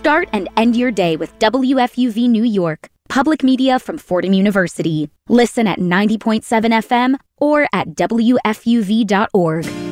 Start and end your day with WFUV New York, public media from Fordham University. Listen at 90.7 FM or at WFUV.org.